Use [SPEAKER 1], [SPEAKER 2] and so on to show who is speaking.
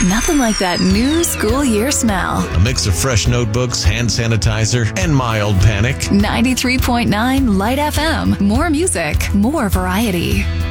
[SPEAKER 1] Nothing like that new school year smell.
[SPEAKER 2] A mix of fresh notebooks, hand sanitizer, and mild panic.
[SPEAKER 1] 93.9 Light FM. More music, more variety.